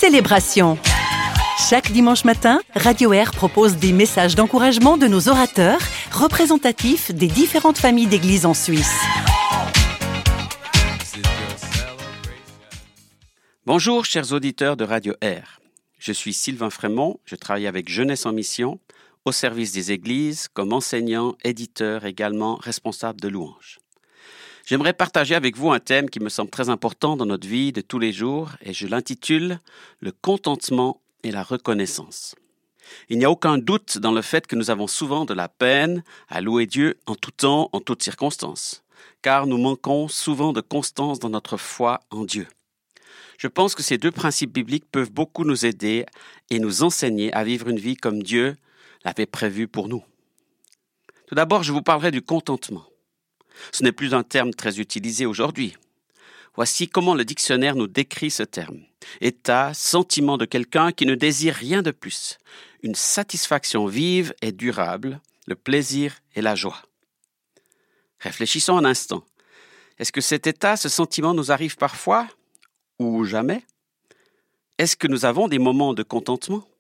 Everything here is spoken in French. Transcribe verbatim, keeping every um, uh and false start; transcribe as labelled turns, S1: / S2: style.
S1: célébration. Chaque dimanche matin, Radio Air propose des messages d'encouragement de nos orateurs, représentatifs des différentes familles d'églises en Suisse.
S2: Bonjour, chers auditeurs de Radio Air. Je suis Sylvain Frémont, je travaille avec Jeunesse en Mission, au service des églises, comme enseignant, éditeur, également responsable de louanges. J'aimerais partager avec vous un thème qui me semble très important dans notre vie de tous les jours et je l'intitule « Le contentement et la reconnaissance ». Il n'y a aucun doute dans le fait que nous avons souvent de la peine à louer Dieu en tout temps, en toutes circonstances, car nous manquons souvent de constance dans notre foi en Dieu. Je pense que ces deux principes bibliques peuvent beaucoup nous aider et nous enseigner à vivre une vie comme Dieu l'avait prévu pour nous. Tout d'abord, je vous parlerai du contentement. Ce n'est plus un terme très utilisé aujourd'hui. Voici comment le dictionnaire nous décrit ce terme. État, sentiment de quelqu'un qui ne désire rien de plus. Une satisfaction vive et durable, le plaisir et la joie. Réfléchissons un instant. Est-ce que cet état, ce sentiment nous arrive parfois ou jamais? Est-ce que nous avons des moments de contentement?